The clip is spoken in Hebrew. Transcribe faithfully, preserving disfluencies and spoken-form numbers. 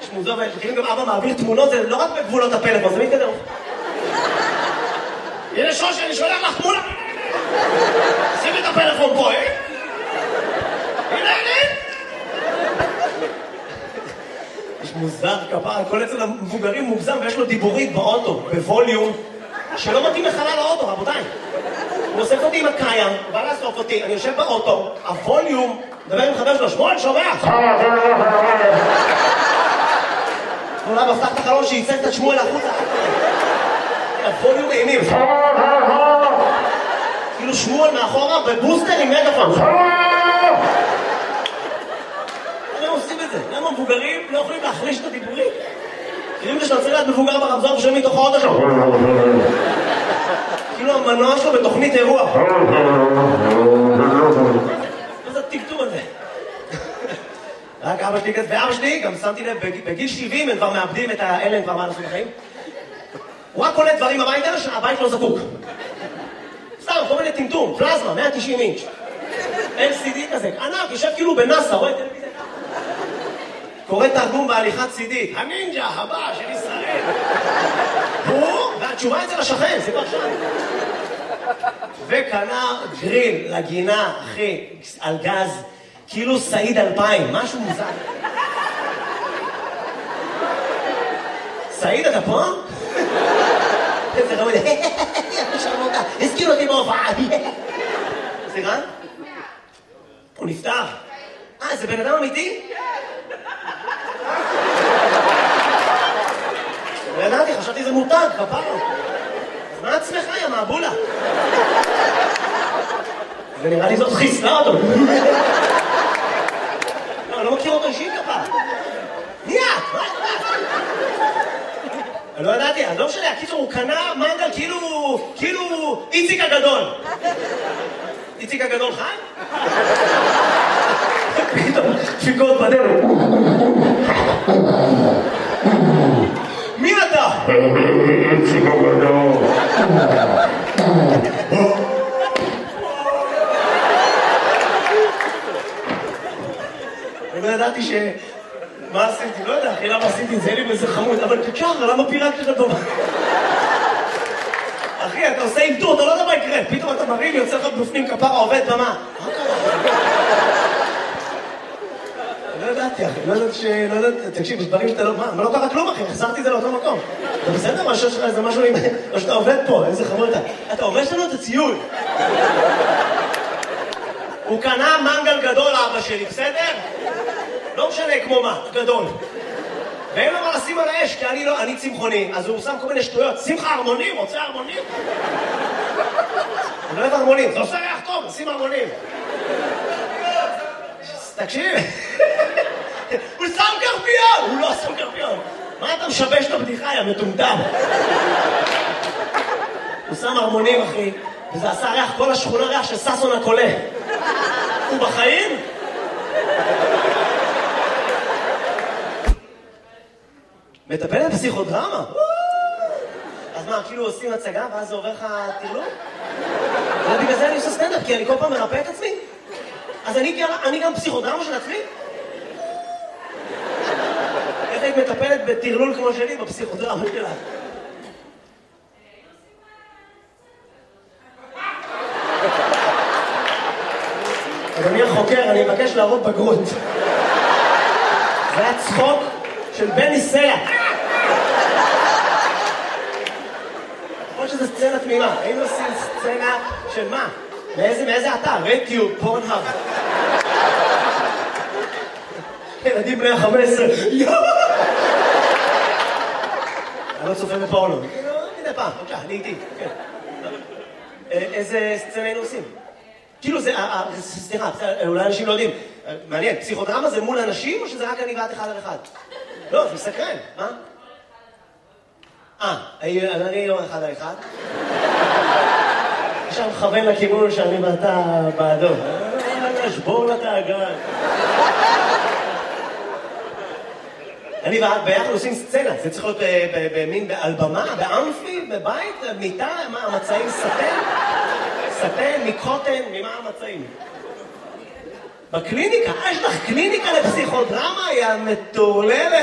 יש מוזר, ומכירים גם אבא מעביר תמונות, זה לא רק בגבולות הפלאפון, זה מתקדם. הנה שוש, אני שולח לך תמונה. שימי את הפלאפון פה, אה? הנה, הנה. יש מוזר כפר, כל אצל המבוגרים מוגזם, ויש לו דיבורית באוטו, בווליום, שלא מתאים לחלל האוטו, רבותיי. הוא אוסף אותי עם הקיים, הוא בא לאסוף אותי, אני יושב באוטו, הווליום, מדבר עם חבר שלו, שמואל, שומע? אולי מפתח את החלון שייצא את שמואל החוצה. הווליום אימים. כאילו שמואל מאחורה בבוסטר עם מגפון. למה עושים את זה? למה מבוגרים לא יכולים להחליש את הדיבורים? כאילו שאתה צריך להיות מבוגר ברמזור ושומעים מתוך האוטו שלו. כאילו המנוע שלו בתוכנית אירוע. מה זה הטקטום הזה? רק אבא שלי כזה, ואבא שלי גם שמתי לב, בגיל שבעים הם כבר מאבדים את האלה, הם כבר מה לעשות בחיים. הוא רק קולט דברים הביתה שהבית לא זקוק. סתם, כל מיני טמטום, פלזמה, מאה ותשעים אינץ'. אל סי די כזה, ענק, יושב כאילו בנאסא, רואה טלוויזיה. קורא תרגום בהליכת סי די, הנינג'ה הבא של ישראל. הוא, והתשובה אצל השכן, זה כבר שם. וקנה גריל לגינה, אחי, על גז, כאילו סעיד אלפיים, משהו מוזר. סעיד, אתה פה? איזה רמוד, הזכיר אותי בהופעה. סליחה? הוא נפטר. אה, זה בן אדם אמיתי? לא ידעתי, חשבתי זה מותג, כפרה. אז מה עצמך, יא מעבולה? ונראה לי זאת חיסלה אותו. לא, אני לא מכיר אותו אישית, כפרה. מי את? מה את? אני לא ידעתי, אז לא משנה, הקיצור הוא קנה מנגל כאילו, כאילו איציק הגדול. איציק הגדול חי? פתאום, דפיקות בדרך. מי אתה? איציק הגדול. אני לא ידעתי ש... מה עשיתי? לא יודע, אחי, למה עשיתי את זה? לי באיזה חמוד, אבל תשאר, למה פירקת את הדומה? אחי, אתה עושה אינטור, אתה לא יודע מה יקרה, פתאום אתה מרים, יוצא לך בפנים כפרה, עובד במה. מה קרה? לא ידעתי, אחי, לא ידעתי ש... לא ידעתי, תקשיב, יש דברים שאתה לא... מה, לא קרה כלום, אחי, חזרתי את זה לאותו מקום. אתה בסדר? משהו שלך, זה משהו... או שאתה עובד פה, איזה חמוד אתה. אתה עובד שלנו את הציול. הוא קנה מנגל גדול, אבא שלי, בסדר? לא משנה כמו מה, גדול. ואין לו מה לשים על האש, כי אני לא, אני צמחוני, אז הוא שם כל מיני שטויות. שמחה הרמונים, רוצה הרמונים? אני לא אוהב הרמונים, זה עושה ריח טוב, שים הרמונים. תקשיב, הוא שם קרפיון! הוא לא שם קרפיון. מה אתה משבש את הבדיחה, יא מטומטם? הוא שם הרמונים, אחי, וזה עשה ריח, כל השכונה ריח של ססון הקולה. הוא בחיים? מטפלת בפסיכודרמה? אז מה, כאילו עושים הצגה ואז זה עובר לך תרלום? ובגלל זה אני עושה סטנדאפ, כי אני כל פעם מרפא את עצמי? אז אני גם פסיכודרמה של עצמי? איך היית מטפלת בתרלול כמו שלי בפסיכודרמה שלה? אדוני החוקר, אני מבקש להראות בגרות. זה היה צחוק של בני סלע. כמו שזה סצנה תמימה. היינו עושים סצנה של מה? מאיזה, מאיזה אתר? רדיו, פורנהאב. ילדים בני ה-חמש עשרה. אני לא צופה בפורנו. מדי פעם, בבקשה, אני איתי. איזה סצנה היינו עושים? כאילו זה, סליחה, אולי אנשים לא יודעים. מעניין, פסיכודרמה זה מול אנשים או שזה רק אני ואת אחד על אחד? לא, זה מסקרן, מה? אה, אני לא אחד על אחד. עכשיו מכוון לכיוון שאני ואתה בעדו. שבור לתאגן. אני ואת ביחד עושים סצנה, זה צריך להיות במין, על במה, באמפי, בבית, מיטה, מה, המצעים סטן? סטן, מקוטן, ממה המצעים? בקליניקה, יש לך קליניקה לפסיכודרמה, היא המטורללת.